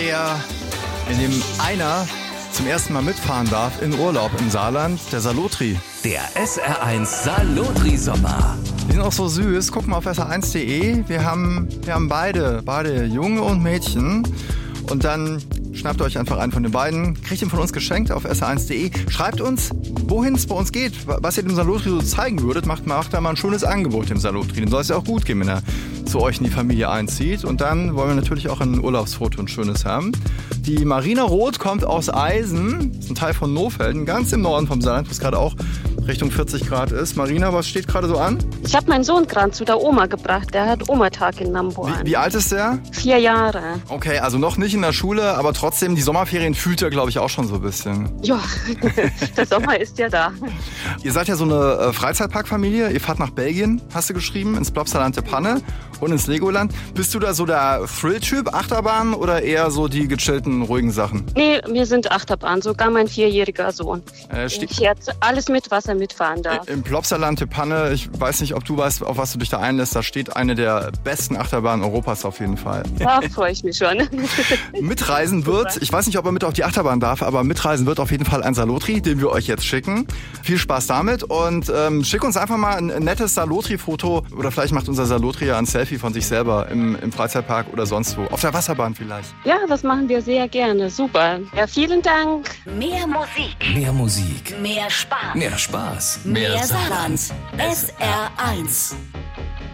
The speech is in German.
der, in dem einer zum ersten Mal mitfahren darf in Urlaub im Saarland, der Salotri. Der SR1 Salotri-Sommer. Die sind auch so süß. Guck mal auf sr1.de. Wir haben beide Junge und Mädchen. Und dann schnappt euch einfach einen von den beiden, kriegt ihn von uns geschenkt auf sr1.de. Schreibt uns, wohin es bei uns geht, was ihr dem Salotri so zeigen würdet. Macht da mal ein schönes Angebot dem Salotri. Dem soll es ja auch gut gehen, wenn er zu euch in die Familie einzieht. Und dann wollen wir natürlich auch ein Urlaubsfoto, ein schönes haben. Die Marina Roth kommt aus Eisen, das ist ein Teil von Nohfelden, ganz im Norden vom Saarland, wo es gerade auch Richtung 40 Grad ist. Marina, was steht gerade so an? Ich habe meinen Sohn gerade zu der Oma gebracht. Der hat Omatag in Nambour. Wie alt ist der? 4 Jahre. Okay, also noch nicht in der Schule, aber trotzdem, die Sommerferien fühlt er, glaube ich, auch schon so ein bisschen. Ja, der Sommer ist ja da. Ihr seid ja so eine Freizeitparkfamilie. Ihr fahrt nach Belgien, hast du geschrieben, ins Plopsaland de Panne und ins Legoland. Bist du da so der Thrill-Typ, Achterbahn oder eher so die gechillten, ruhigen Sachen? Nee, wir sind Achterbahn, sogar mein 4-jähriger Sohn. Fährt alles mit, was er mitfahren darf. Im Plopsaland de Panne, ich weiß nicht, ob du weißt, auf was du dich da einlässt, da steht eine der besten Achterbahnen Europas auf jeden Fall. Da freue ich mich schon. Mitreisen wird, ich weiß nicht, ob er mit auf die Achterbahn darf, aber mitreisen wird auf jeden Fall ein Salotri, den wir euch jetzt schicken. Viel Spaß damit und schick uns einfach mal ein nettes Salotri-Foto oder vielleicht macht unser Salotri ja ein Selfie von sich selber im Freizeitpark oder sonst wo. Auf der Wasserbahn vielleicht. Ja, das machen wir sehr gerne. Super. Ja, vielen Dank. Mehr Musik. Mehr Musik. Mehr Spaß. Mehr Spaß. Mehr Saarland. SR1.